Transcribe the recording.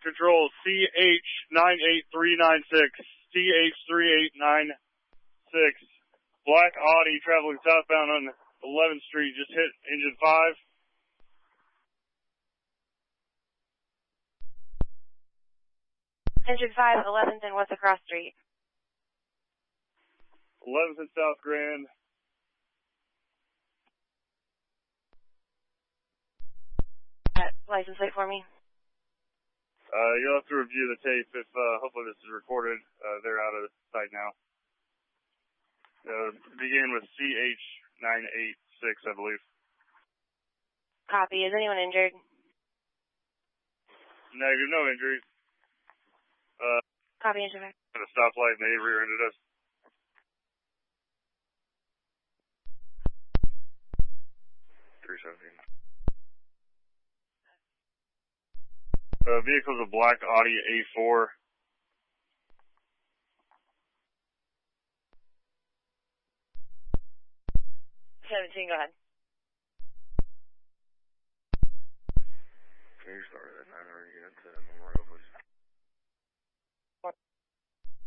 control, CH98396, CH3896. Black Audi traveling southbound on 11th Street, just hit engine 5. Engine 5, 11th and what's across street? 11th and South Grand. License plate for me. You'll have to review the tape if, hopefully this is recorded. They're out of sight now. Begin with CH986, I believe. Copy. Is anyone injured? Negative, no injuries. Copy, engine 5. At a stoplight and they rear-ended us. Vehicle's a black Audi A4. Go ahead. Can you start at 900 units at Memorial, please?